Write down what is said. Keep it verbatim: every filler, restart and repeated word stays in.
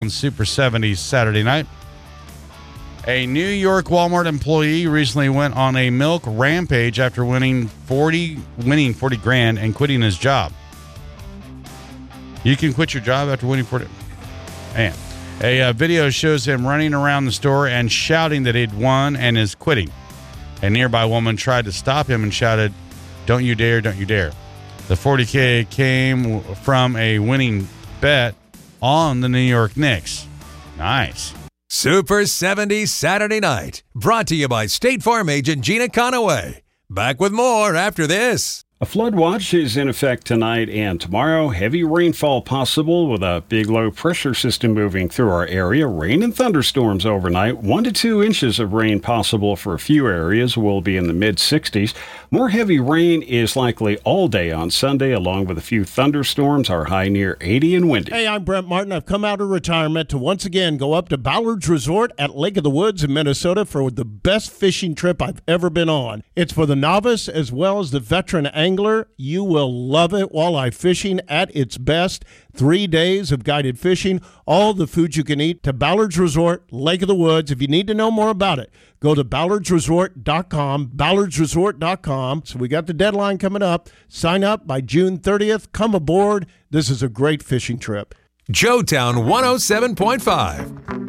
Super seventies Saturday night. A New York Walmart employee recently went on a milk rampage after winning forty winning forty grand and quitting his job. You can quit your job after winning forty. Man, a uh, video shows him running around the store and shouting that he'd won and is quitting. A nearby woman tried to stop him and shouted, "Don't you dare, don't you dare." The forty K came from a winning bet on the New York Knicks. Nice. Super seventies Saturday night, brought to you by State Farm agent Gina Conaway. Back with more after this. A flood watch is in effect tonight and tomorrow. Heavy rainfall possible with a big low pressure system moving through our area. Rain and thunderstorms overnight. One to two inches of rain possible for a few areas. Will be in the mid sixties. More heavy rain is likely all day on Sunday, along with a few thunderstorms. Our high near eighty and windy. Hey, I'm Brent Martin. I've come out of retirement to once again go up to Ballard's Resort at Lake of the Woods in Minnesota for the best fishing trip I've ever been on. It's for the novice as well as the veteran angler. You will love it. Walleye fishing at its best. Three days of guided fishing. All the food you can eat to Ballard's Resort, Lake of the Woods. If you need to know more about it, go to ballards resort dot com, ballards resort dot com. So we got the deadline coming up. Sign up by June thirtieth. Come aboard. This is a great fishing trip. Joetown one oh seven point five.